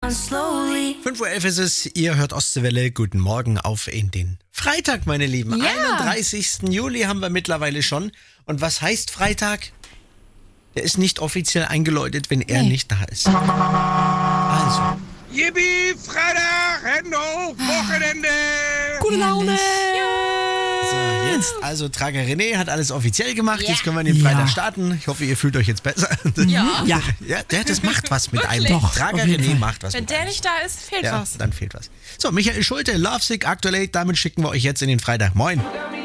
5:11 Uhr ist es, ihr hört Ostseewelle. Guten Morgen auf in den Freitag, meine Lieben. Ja. 31. Juli haben wir mittlerweile schon. Und was heißt Freitag? Der ist nicht offiziell eingeläutet, wenn er nicht da ist. Also. Yippie, Freitag, Hände hoch, Wochenende. Gute Laune. So, jetzt, also Trager René hat alles offiziell gemacht. Jetzt können wir den Freitag starten. Ich hoffe, ihr fühlt euch jetzt besser. Ja. Ja, das macht was mit einem. Doch, Trager auf jeden René Fall. macht was Wenn mit der einem. nicht da ist, fehlt Ja, was. dann fehlt was. So, Michael Schulte, Lovesick, Aktuell, damit schicken wir euch jetzt in den Freitag. Moin.